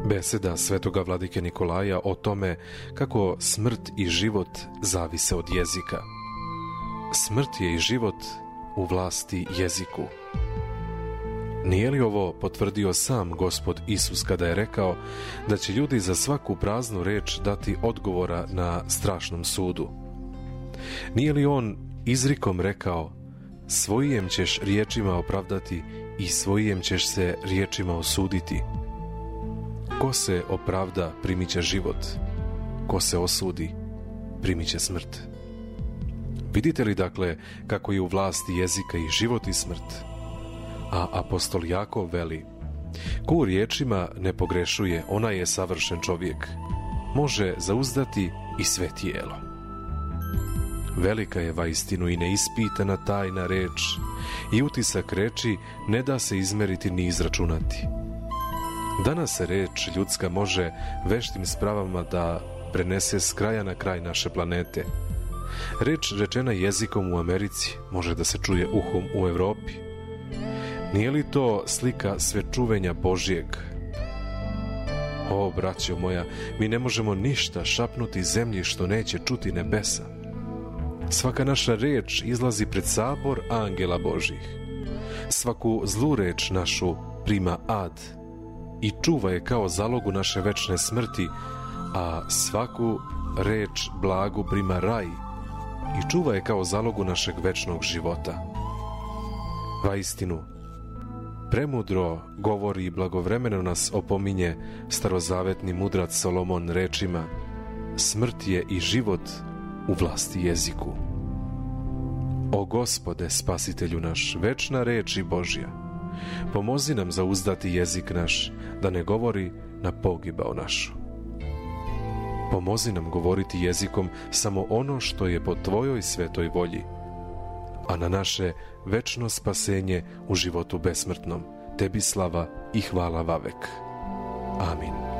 Beseda svetoga vladike Nikolaja o tome kako smrt i život zavise od jezika. Smrt je i život u vlasti jeziku. Nije li ovo potvrdio sam Gospod Isus kada je rekao da će ljudi za svaku praznu reč dati odgovora na strašnom sudu? Nije li on izrikom rekao: svojim ćeš riječima opravdati i svojim ćeš se riječima osuditi? Ko se opravda, primit će život. Ko se osudi, primit će smrt. Vidite li dakle kako je u vlasti jezika i život i smrt? A apostol Jakov veli: ko u riječima ne pogrešuje, onaj je savršen čovjek, može zauzdati i sve tijelo. Velika je vaistinu i neispitana tajna reč, i utisak reči ne da se izmeriti ni izračunati. Danas se reč ljudska može veštim spravama da prenese s kraja na kraj naše planete. Reč rečena jezikom u Americi može da se čuje uhom u Evropi. Nije li to slika svečuvenja Božjeg? O, braćo moja, mi ne možemo ništa šapnuti zemlji što neće čuti nebesa. Svaka naša reč izlazi pred sabor angela Božjih. Svaku zlu reč našu prima ad i čuva je kao zalogu naše večne smrti, a svaku reč blagu prima raj i čuva je kao zalogu našeg večnog života. Vaistinu, premudro govori i blagovremeno nas opominje starozavetni mudrac Solomon rečima: smrt je i život u vlasti jeziku. O Gospode, spasitelju naš, večna reč i Božja, pomozi nam zauzdati jezik naš, da ne govori na pogibao našu. Pomozi nam govoriti jezikom samo ono što je po Tvojoj svetoj volji, a na naše večno spasenje u životu besmrtnom. Tebi slava i hvala vavek. Amin.